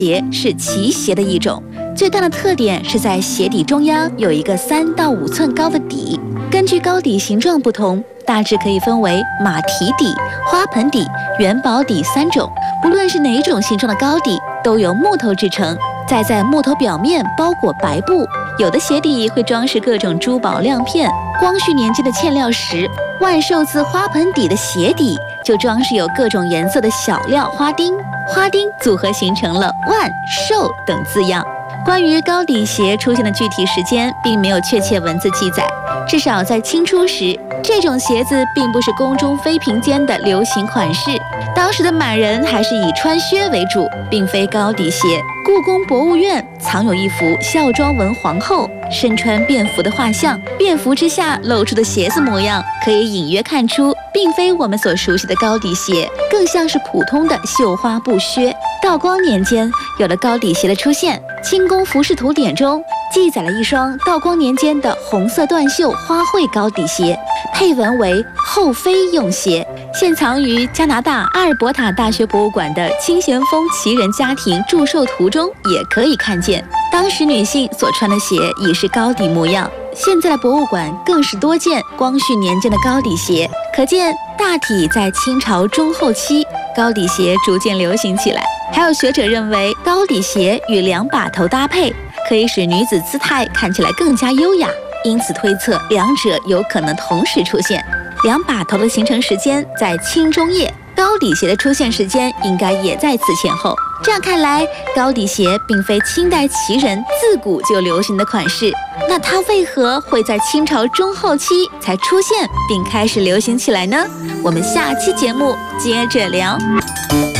鞋是齐鞋的一种，最大的特点是在鞋底中央有一个3到5寸高的底。根据高底形状不同，大致可以分为马蹄底、花盆底、元宝底3种。不论是哪一种形状的高底，都由木头制成，再在木头表面包裹白布。有的鞋底会装饰各种珠宝亮片。光绪年间的嵌料石万寿字花盆底的鞋底就装饰有各种颜色的小料花钉，花钉组合形成了万寿等字样。关于高底鞋出现的具体时间并没有确切文字记载，至少在清初时，这种鞋子并不是宫中妃嫔间的流行款式。当时的满人还是以穿靴为主，并非高底鞋。故宫博物院藏有一幅孝庄文皇后身穿便服的画像，便服之下露出的鞋子模样，可以隐约看出，并非我们所熟悉的高底鞋，更像是普通的绣花布靴。道光年间有了高底鞋的出现，《清宫服饰图典》中记载了一双道光年间的红色缎绣花卉高底鞋，配文为后妃用鞋，现藏于加拿大阿尔伯塔大学博物馆的清咸丰旗人家庭祝寿图中也可以看见。当时女性所穿的鞋已是高底模样，现在的博物馆更是多见光绪年间的高底鞋，可见大体在清朝中后期，高底鞋逐渐流行起来。还有学者认为，高底鞋与2把头搭配，可以使女子姿态看起来更加优雅，因此推测两者有可能同时出现。2把头的形成时间在清中叶，高底鞋的出现时间应该也在此前后。这样看来，高底鞋并非清代旗人自古就流行的款式，那它为何会在清朝中后期才出现并开始流行起来呢？我们下期节目接着聊。